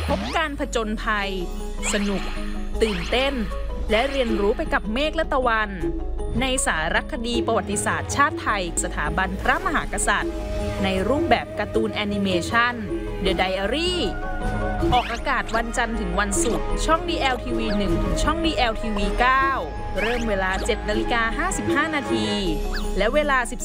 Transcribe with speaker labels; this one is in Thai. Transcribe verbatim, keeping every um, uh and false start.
Speaker 1: พบการผจญภัยสนุกตื่นเต้นและเรียนรู้ไปกับเมฆและตะวันในสารคดีประวัติศาสตร์ชาติไทยสถาบันพระมหากษัตริย์ในรูปแบบการ์ตูนแอนิเมชัน The Diary ออกอากาศวันจันทร์ถึงวันศุกร์ช่อง ดี แอล ที วี หนึ่ง ถึงช่อง ดี แอล ที วี เก้า เริ่มเวลา เจ็ดนาฬิกาห้าสิบห้านาทีและเวลา